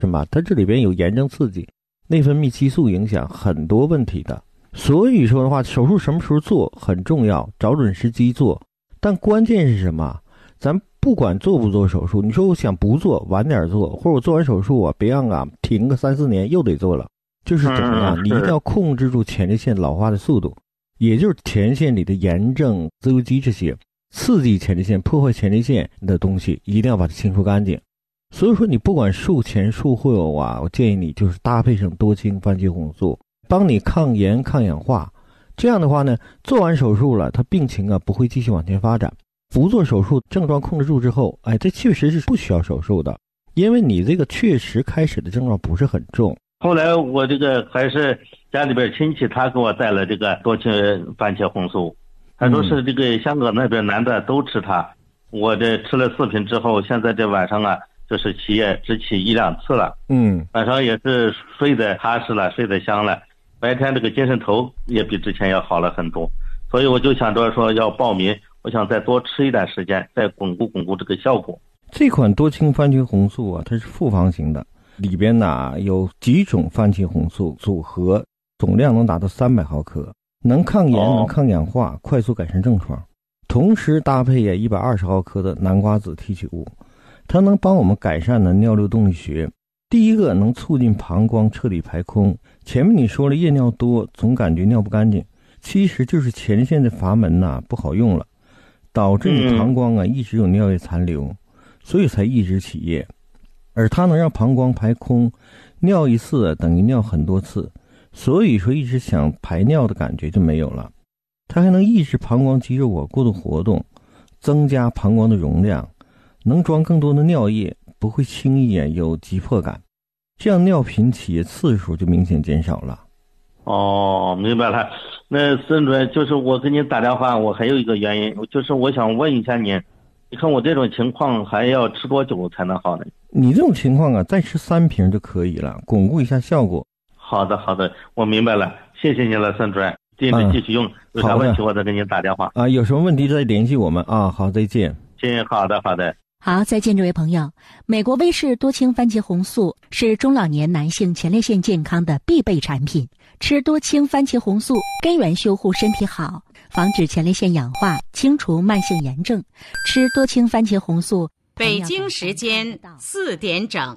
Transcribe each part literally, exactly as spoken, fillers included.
什么？它这里边有炎症刺激、内分泌激素影响很多问题的。所以说的话，手术什么时候做很重要，找准时机做。但关键是什么？咱不管做不做手术，你说我想不做，晚点做，或者我做完手术啊，别让啊停个三四年又得做了，就是怎么样？你一定要控制住前列腺老化的速度，也就是前列腺里的炎症、自由基这些刺激前列腺、破坏前列腺的东西，一定要把它清除干净。所以说，你不管术前术后啊，我建议你就是搭配上多氢番茄红素，帮你抗炎、抗氧化。这样的话呢，做完手术了，它病情啊不会继续往前发展。不做手术，症状控制住之后，哎，这确实是不需要手术的，因为你这个确实开始的症状不是很重。 后来我这个还是家里边亲戚，他给我带了这个多氢番茄红素，他说是这个香港那边男的都吃它。嗯、我这吃了四瓶之后，现在这晚上啊，就是起夜只起一两次了。嗯，晚上也是睡得踏实了，睡得香了，白天这个精神头也比之前要好了很多。所以我就想着说要报名。我想再多吃一段时间，再巩固巩固这个效果。 这款多氢番茄红素啊，它是复方型的，里边呢有几种番茄红素组合，总量能达到三百毫克，能抗炎、能抗氧化，快速改善症状。同时搭配也一百二十毫克的南瓜子提取物，它能帮我们改善呢尿流动力学。第一个能促进膀胱彻底排空。前面你说了夜尿多，总感觉尿不干净，其实就是前列腺的阀门呐、啊、不好用了。导致你膀胱啊一直有尿液残留，所以才一直起夜。而它能让膀胱排空，尿一次等于尿很多次，所以说一直想排尿的感觉就没有了。它还能抑制膀胱肌肉啊过度活动，增加膀胱的容量，能装更多的尿液，不会轻易啊有急迫感，这样尿频起夜次数就明显减少了。 哦，明白了。那孙主任，就是我给您打电话，我还有一个原因，就是我想问一下您，你看我这种情况还要吃多久才能好呢？ 你这种情况啊，再吃三瓶就可以了，巩固一下效果。 好的，好的，我明白了，谢谢您了，孙主任，坚持继续用，嗯、有啥问题我再给您打电话。 啊，有什么问题再联系我们啊。好，再见。 行，好的，好的。 好，再见，这位朋友。美国威士多氢番茄红素是中老年男性前列腺健康的必备产品。吃多氢番茄红素，根源修护身体好，防止前列腺氧化，清除慢性炎症。吃多氢番茄红素。 北京时间四点整。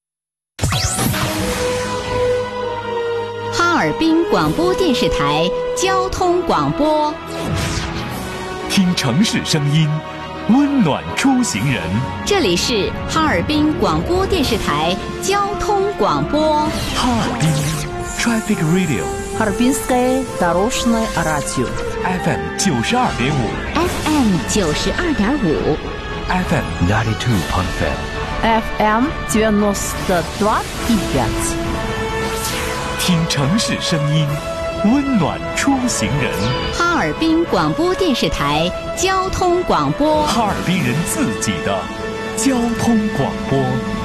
哈尔滨广播电视台交通广播。 听城市声音，温暖出行人。 这里是哈尔滨广播电视台交通广播。 哈尔滨 Traffic Radio， Harbinskaya Doroshnoye Radio F M 九十二点五 F M 九十二点五 F M ninety two point five F M девяносто два и пять。 听城市声音，温暖出行人。 哈尔滨广播电视台交通广播， 哈尔滨人自己的交通广播。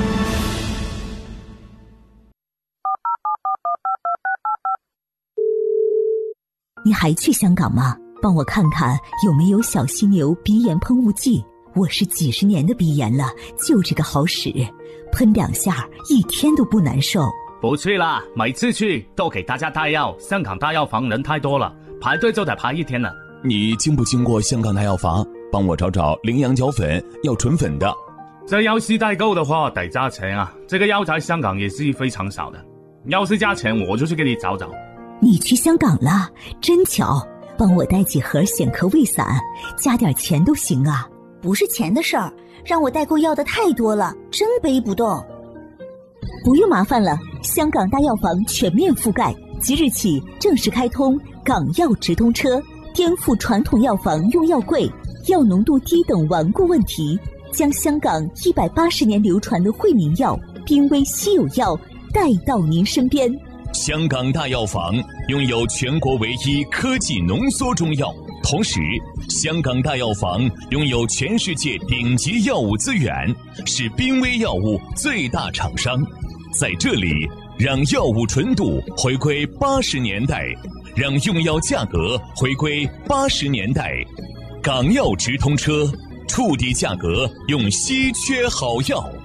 你还去香港吗？帮我看看有没有小犀牛鼻炎喷雾剂。我是几十年的鼻炎了，就这个好使，喷两下一天都不难受。 不去啦，每次去都给大家带药，香港大药房人太多了，排队就得排一天了。 你经不经过香港大药房？帮我找找羚羊角粉，要纯粉的。 这要是代购的话得加钱啊，这个药在香港也是非常少的，要是加钱我就去给你找找。 你去香港了，真巧，帮我带几盒显科胃散，加点钱都行啊。 不是钱的事儿，让我代购要的太多了，真背不动。 不用麻烦了，香港大药房全面覆盖，即日起正式开通港药直通车，颠覆传统药房用药贵、药浓度低等顽固问题，将香港一百八十年流传的惠民药、濒危稀有药带到您身边。 香港大药房拥有全国唯一科技浓缩中药，同时香港大药房拥有全世界顶级药物资源，是濒危药物最大厂商。在这里，让药物纯度回归八十年代，让用药价格回归八十年代。港药直通车，触底价格用稀缺好药。